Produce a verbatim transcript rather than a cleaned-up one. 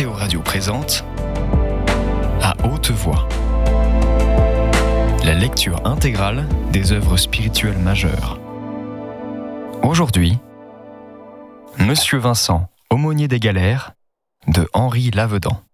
Météo Radio présente À haute voix, la lecture intégrale des œuvres spirituelles majeures. Aujourd'hui, Monsieur Vincent, aumônier des galères, de Henri Lavedan.